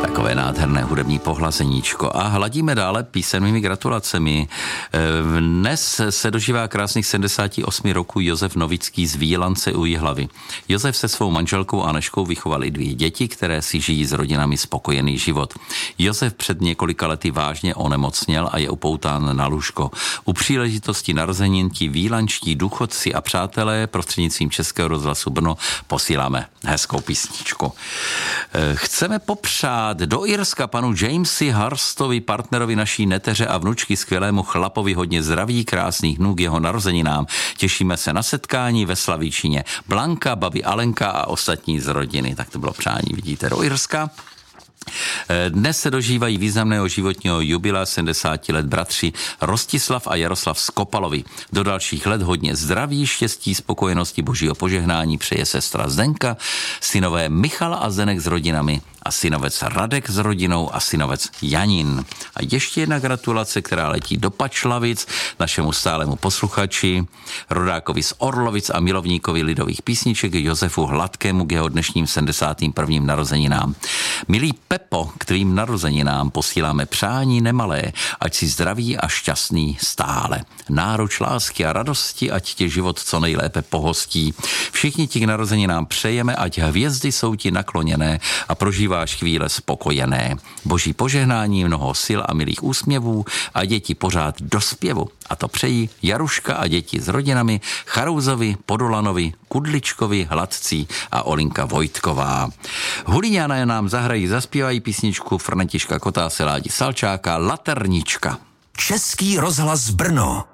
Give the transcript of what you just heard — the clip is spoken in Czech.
Takové nádherné hudební pohlazeníčko. A hladíme dále písemnými gratulacemi. Dnes se dožívá krásných 78 roků Josef Novický z Vílance u Jihlavy. Josef se svou manželkou Aneškou vychovali 2 děti, které si žijí s rodinami spokojený život. Josef před několika lety vážně onemocněl a je upoután na lůžko. U příležitosti narozenin ti vílančtí důchodci a přátelé prostřednictvím Českého rozhlasu Brno posíláme hezkou písničku. Chceme popřát do Irska panu Jamesi Harstovi, partnerovi naší neteře a vnučky, skvělému chlapovi, hodně zdraví, krásných dnů k jeho narozeninám. Těšíme se na setkání ve Slavíčině. Blanka, babi Alenka a ostatní z rodiny. Tak to bylo přání, vidíte, do Irska. Dnes se dožívají významného životního jubilea 70 let bratři Rostislav a Jaroslav Skopalovi. Do dalších let hodně zdraví, štěstí, spokojenosti, božího požehnání přeje sestra Zdenka, synové Michal a Zdenek s rodinami a synovec Radek s rodinou a synovec Janin. A ještě jedna gratulace, která letí do Pačlavic, našemu stálému posluchači, rodákovi z Orlovic a milovníkovi lidových písniček Josefu Hladkému k jeho dnešním 71. narozeninám. Milý Pepo, k tvým narozeninám posíláme přání nemalé, ať si zdravý a šťastný stále. Náruč lásky a radosti, ať tě život co nejlépe pohostí. Všichni ti k narozeninám přejeme, ať hvězdy jsou ti nakloněné a prožíváš chvíle spokojené. Boží požehnání, mnoho sil a milých úsměvů a děti pořád do zpěvu. A to přejí Jaruška a děti s rodinami Charouzovi, Podolanovi, Kudličkovi, Hladcí a Olinka Vojtková. Huliňané nám zahrají, zaspívají písničku Františka Kotáse, Ládi Salčáka, Laternička. Český rozhlas Brno.